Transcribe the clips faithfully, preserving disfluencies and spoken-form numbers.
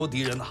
有敌人呐！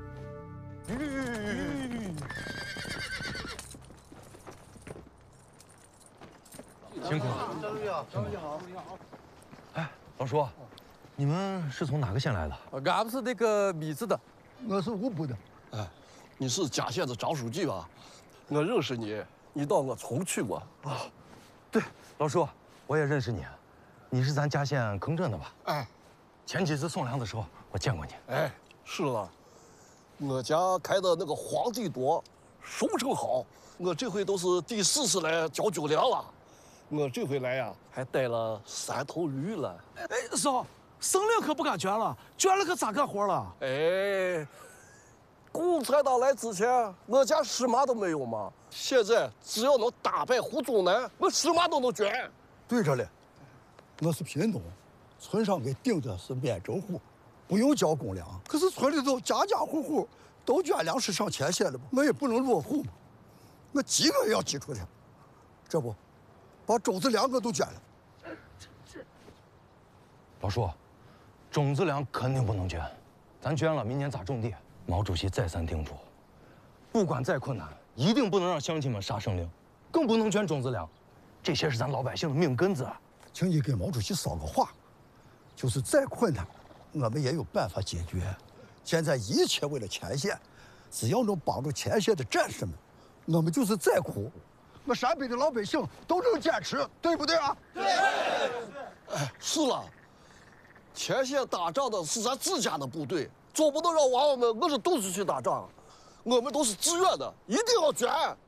辛苦了，张书记好，张书记好。哎，老叔，你们是从哪个县来的？ 俺们是那个米子的， 我是五部的。 哎，你是贾县的张书记吧？我认识你，你到我村去过啊？ 对，老叔，我也认识你，你是咱嘉县坑镇的吧？ 哎， 前几次送粮的时候，我见过你。 哎，是了，我家开的那个皇帝多，收成好。我这回都是第四次来交酒粮了。我这回来呀，还带了三头驴了。 哎，嫂，省粮可不敢捐了，捐了可咋干活了？ 哎，共产党来之前，我家什么都没有嘛。现在只要能打败胡宗南，我什么都能捐。 对着嘞，我是贫农，村上给定的是免征户，不用交公粮。可是村里头家家户户都捐粮食上前线了嘛，我也不能落户嘛，我急我也要挤出去。这不，把种子粮我都捐了。 老叔，种子粮肯定不能捐，咱捐了，明年咋种地？毛主席再三叮嘱，不管再困难，一定不能让乡亲们杀生灵，更不能捐种子粮，这些是咱老百姓的命根子。 请你给毛主席捎个话，就是再困难，我们也有办法解决。现在一切为了前线，只要能帮助前线的战士们，我们就是再苦，我陕北的老百姓都能坚持，对不对啊？对。 哎，是了，前线打仗的是咱自家的部队，总不能让娃娃们饿着肚子去打仗。我们都是自愿的，一定要捐。